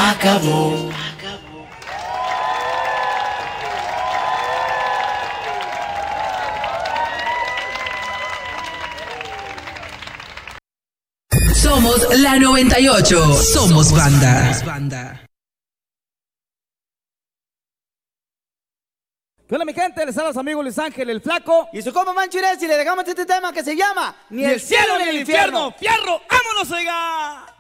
acabó. Somos la 98. Somos banda. ¿Qué onda, mi gente? Les habla su amigo Luis Ángel, el Flaco. Y su compa Manchurés, y le dejamos este tema que se llama Ni el cielo ni el infierno. ¡Fierro! ¡Vámonos, oiga!